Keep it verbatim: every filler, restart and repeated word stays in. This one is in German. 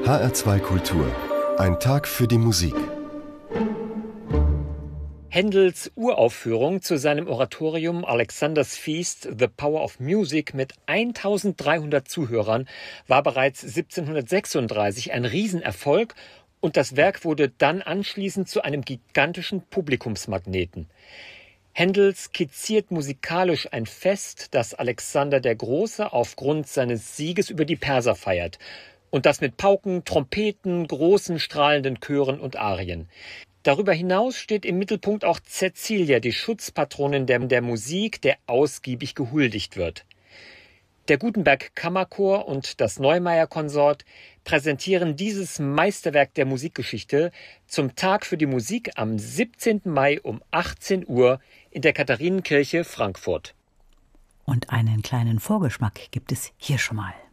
H R zwei Kultur. Ein Tag für die Musik. Händels Uraufführung zu seinem Oratorium Alexander's Feast, The Power of Music mit eintausenddreihundert Zuhörern war bereits siebzehnhundertsechsunddreißig ein Riesenerfolg und das Werk wurde dann anschließend zu einem gigantischen Publikumsmagneten. Händel skizziert musikalisch ein Fest, das Alexander der Große aufgrund seines Sieges über die Perser feiert. Und das mit Pauken, Trompeten, großen strahlenden Chören und Arien. Darüber hinaus steht im Mittelpunkt auch Cäcilia, die Schutzpatronin der, der Musik, der ausgiebig gehuldigt wird. Der Gutenberg Kammerchor und das Neumeier Konsort präsentieren dieses Meisterwerk der Musikgeschichte zum Tag für die Musik am siebzehnten Mai um achtzehn Uhr in der Katharinenkirche Frankfurt. Und einen kleinen Vorgeschmack gibt es hier schon mal.